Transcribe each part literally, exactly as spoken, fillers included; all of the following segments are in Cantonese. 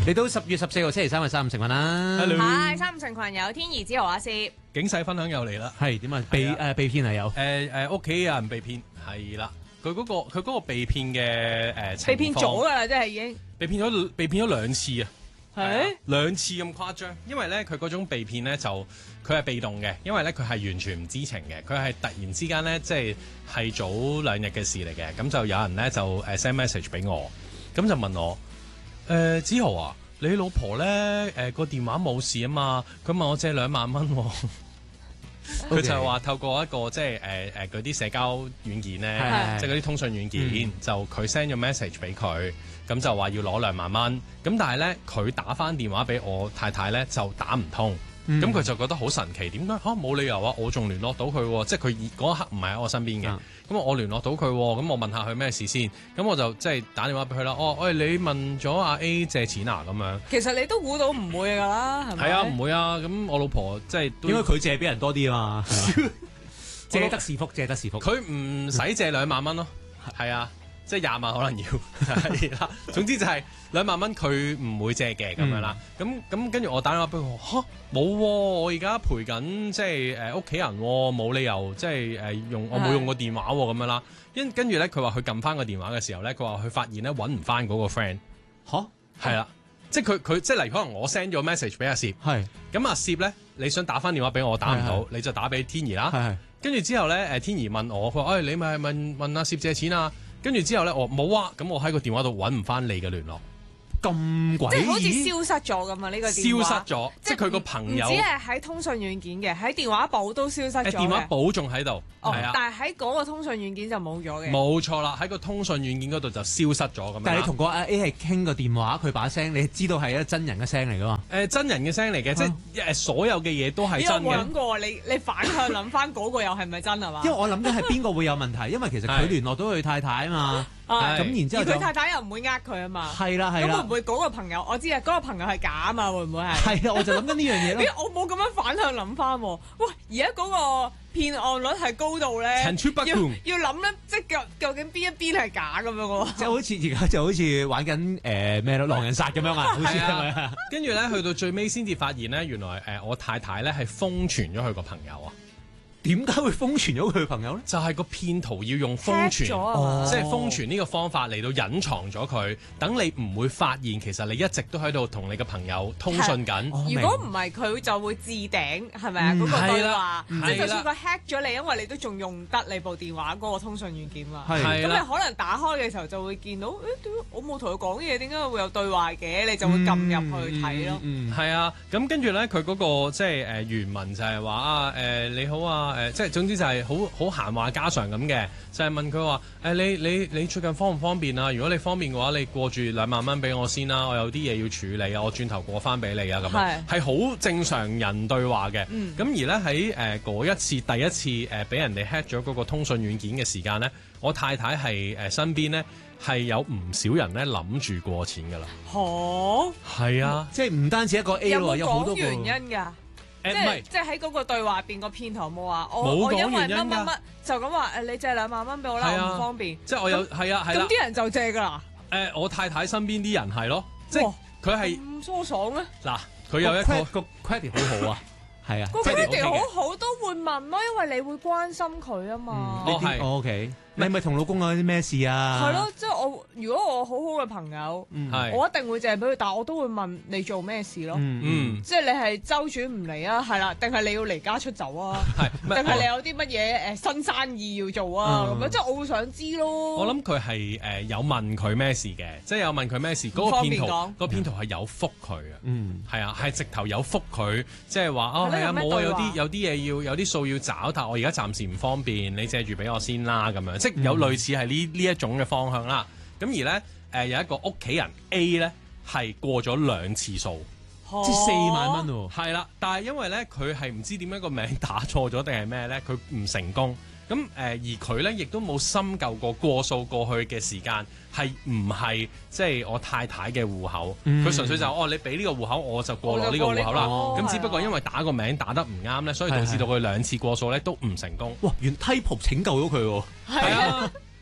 嚟到十月十四號星期三嘅三五成群啦。 係三五成群有天怡之豪阿攝， 警世分享又嚟啦。 係點啊？被誒被騙係有誒誒屋企有人被騙係啦。佢嗰、嗰個佢嗰個被騙嘅誒情況被騙咗㗎啦，即係已經被騙咗被騙咗兩次啊！ 係兩次咁誇張，因為咧佢嗰種被騙咧就佢係被動嘅，因為咧佢係完全唔知情嘅，佢係突然之間咧即係係早兩日嘅事嚟嘅，咁就有人咧就誒 send message 俾我，咁就問我誒子豪啊，你老婆咧誒個電話冇事啊嘛，佢問我借兩萬蚊喎。佢就話透過一個即係誒誒嗰啲社交軟件咧，即係嗰啲通訊軟件，嗯、就佢 send 咗 message 俾佢，咁就話要攞兩萬蚊。咁但係咧，佢打翻電話俾我太太咧，就打唔通。咁佢、嗯、就覺得好神奇，點解嚇冇理由啊？我仲聯絡到佢喎，即係佢嗰一刻唔係喺我身邊嘅。咁、嗯、我聯絡到佢，咁我問下佢咩事先。咁我就即係打電話俾佢啦。哦，喂，你問咗阿 A 借錢啊？咁樣。 其實你都估到唔會㗎啦，係咪？ 係啊，唔會啊。咁我老婆即係應該佢借俾人多啲啊嘛。借得是福，借得是福。 佢唔使借兩萬蚊咯，係啊。即係廿萬可能要係啦，總之就係兩萬蚊佢唔會借嘅咁樣啦。咁咁跟住我打電話俾佢，嚇冇喎，我而家陪緊即係誒屋企人喎，冇理由即係誒用我冇用過電話喎咁樣啦。跟跟住咧，佢話佢撳翻個電話嘅時候咧，佢話佢發現咧揾唔翻嗰個 friend 嚇係啦，即係佢佢即係例如可能我 send 咗 message 俾阿攝，係咁阿攝咧，你想打翻電話俾我打唔到，你就打俾天怡啦。跟住之後咧，誒天怡問我，佢話誒你咪問問阿攝借錢啊？跟住之後咧，我冇啊，咁我喺個電話度揾唔翻你嘅聯絡， 咁鬼即係好似消失咗咁啊！呢個電話消失咗，即係佢個朋友， 唔止係喺通訊軟件嘅，喺電話簿都消失咗嘅。 電話簿仲喺度，係啊， 但係喺嗰個通訊軟件就冇咗嘅。 冇錯啦，喺個通訊軟件嗰度就消失咗咁樣。 但係你同個阿 A 係傾個電話，佢把聲你知道係一真人嘅聲嚟噶嘛？ 誒真人嘅聲嚟嘅，即係誒所有嘅嘢都係真嘅。 有冇諗過你你反向諗翻嗰個又係咪真係嘛？ 因為我諗緊係邊個會有問題，因為其實佢聯絡到佢太太啊嘛。咁然之後佢太太又唔會呃佢啊嘛。 係啦係啦。 咁會唔會嗰個朋友？我知啊，嗰個朋友係假啊嘛，會唔會係？ 係啊，我就諗緊呢樣嘢咯。 我冇咁樣反向諗翻喎。喂，而家嗰個騙案率係高到咧，要要諗咧，即係究究竟邊一邊係假咁樣喎？ 即係好似而家就好似玩緊誒咩咯，狼人殺咁樣啊，好似係咪啊？ 跟住咧，去到最尾先至發現咧，原來誒、呃、我太太咧係封存咗佢個朋友啊。 點解會封存咗佢朋友咧？ 就係個騙徒要用封存，即係封存呢個方法嚟到隱藏咗佢，等你唔會發現其實你一直都喺度同你嘅朋友通訊緊。 如果唔係佢就會置頂，係咪啊？嗰個對話，即係就算佢 hack 咗你，因為你都仲用得你部電話嗰個通訊軟件嘛。咁你可能打開嘅時候就會見到，誒點解我冇同佢講嘢，點解會有對話嘅？你就會撳入去睇咯。 係啊，咁跟住咧，佢嗰個即係誒原文就係話啊誒你好啊。誒、呃，即係總之就係好好閒話家常咁嘅，就係、是、問佢話誒，你你你最近方唔方便啊？如果你方便嘅話，你過住兩萬蚊俾我先啦，我有啲嘢要處理啊，我轉頭過翻俾你啊，咁樣係好正常人對話嘅。咁、嗯、而咧喺誒嗰一次第一次誒俾、呃、人哋 hack 咗嗰個通訊軟件嘅時間咧，我太太係誒、呃、身邊咧係有唔少人咧諗住過錢㗎啦。 好係啊， 即係唔單止一個 A 喎，有好多個原因㗎。即係即係喺嗰個對話入邊個騙徒冇話我我因為乜乜乜就咁話誒，你借兩萬蚊俾我啦，我唔方便。 即係我有係啊係啦。 咁啲人就借㗎啦。 誒，我太太身邊啲人係咯，即係佢係咁疏爽咧。 嗱，佢有一個個 credit 好好啊，係啊， 個 credit 好好都會問咯，因為你會關心佢啊嘛。 呢啲 OK。你係咪同老公有啲咩事啊？ 係咯，即係我如果我好好嘅朋友，嗯、我一定會借俾佢，但係我都會問你做咩事咯。嗯、即係你係周轉唔嚟啊，係啦，定係你要離家出走啊？定係你有啲乜嘢誒新生意要做啊？咁、嗯、樣即係我會想知咯。 我諗佢係誒有問佢咩事嘅，即係有問佢咩事。嗰、那個騙徒，嗰個騙徒係有覆佢啊。嗯，係啊，係直頭有覆佢，即係話哦係啊，冇啊，有啲有啲嘢要有啲數要找，但係我而家暫時唔方便，你借住俾我先啦咁樣。即有類似係呢呢一種嘅方向啦，咁而咧誒、呃、有一個屋企人 A 咧係過咗兩次數， 哦、即係四萬蚊喎， 係啦，但係因為咧佢係唔知點解個名打錯咗定係咩咧，佢唔成功，咁誒、呃、而佢咧亦都冇深究過過數過去嘅時間係唔係即係我太太嘅戶口，佢、嗯、純粹就哦你俾呢個戶口我就過落呢個戶口啦，咁、哦、只不過因為打個名打得唔啱咧，所以導致到佢兩次過數咧都唔成功。 哇！原 type 拯救咗佢喎， 係啊，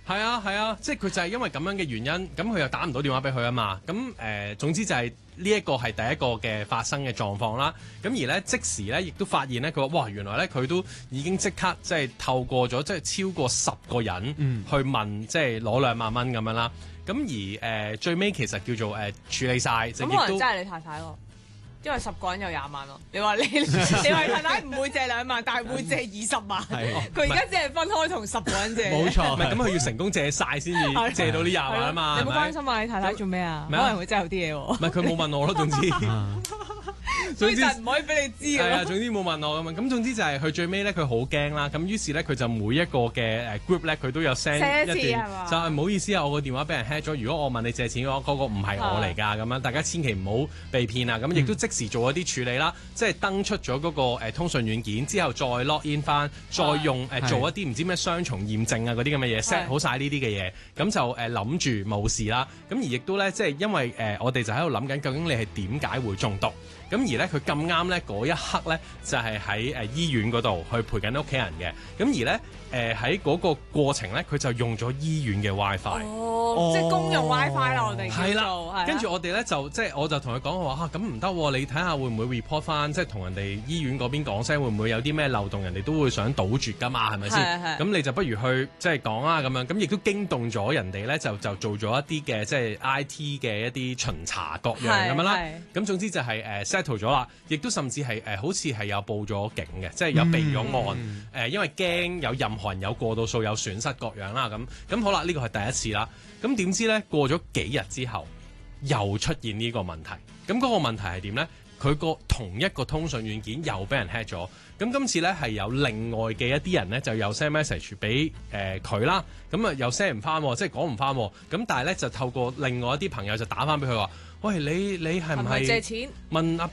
係啊係啊，即係佢就係因為咁樣嘅原因，咁佢又打唔到電話俾佢啊嘛。咁誒、呃，總之就係呢一個係第一個嘅發生嘅狀況啦。咁而咧即時咧，亦都發現咧，佢話哇，原來咧佢都已經即刻即係透過咗即係超過十個人去問，嗯、即係攞兩萬蚊咁樣啦。咁而誒、呃、最尾其實叫做誒、呃、處理晒，咁可能真係你太太喎。因為十個人有廿萬咯，你話你你話太太唔會借兩萬，但係會借二十萬。佢而家只係分開同十個人借。 冇錯，唔係咁佢要成功借晒先至借到呢廿萬啊嘛。 你冇關心啊？你太太做咩啊？可能佢真係有啲嘢喎。 唔係佢冇問我咯，總之。 所以就唔可以俾你知㗎。 係啊，總之冇問我咁樣。咁總之就係佢最尾咧，佢好驚啦。咁於是咧，佢就每一個嘅誒 group 咧，佢都有 send 一段，就係唔好意思啊，我個電話俾人 hack 咗。如果我問你借錢嘅話，嗰個唔係我嚟㗎。咁樣大家千祈唔好被騙啊。咁亦都即時做一啲處理啦，即係登出咗嗰個誒通訊軟件之後，再 log in 翻，再用誒做一啲唔知咩雙重驗證啊嗰啲咁嘅嘢 set 好晒呢啲嘅嘢，咁就誒諗住冇事啦。咁而亦都咧，即係因為誒我哋就喺度諗緊，究竟你係點解會中毒？咁而咧佢咁啱咧嗰一刻咧就係喺誒醫院嗰度去陪緊屋企人嘅，咁而咧誒喺嗰個過程咧佢就用咗醫院嘅 WiFi， 哦，即係公用 WiFi 啦，我哋係啦，跟住我哋咧就即係我就同佢講我話嚇，咁唔得，你睇下會唔會 report 翻，即係同人哋醫院嗰邊講聲，會唔會有啲咩漏洞，人哋都會想堵絕㗎嘛，係咪先？咁你就不如去即係講啊咁樣，咁亦都驚動咗人哋咧，就就做咗一啲嘅即係 I T 嘅一啲巡查各樣咁樣啦。咁總之就係誒 settle 咗啦，亦都甚至係誒、呃、好似係有報咗警嘅，即係有備咗案誒、嗯呃，因為驚有任何人有過度數有損失各樣啦。咁咁好啦，呢個係第一次啦。咁點知咧過咗幾日之後又出現呢個問題。咁嗰個問題係點咧？佢個同一個通訊軟件又俾人 hack 咗。咁今次咧係有另外嘅一啲人咧就有 send message 俾誒佢啦。咁啊又 send 唔翻，即係講唔翻。咁但係咧就透過另外一啲朋友就打翻俾佢話：喂，你你係唔係借錢問阿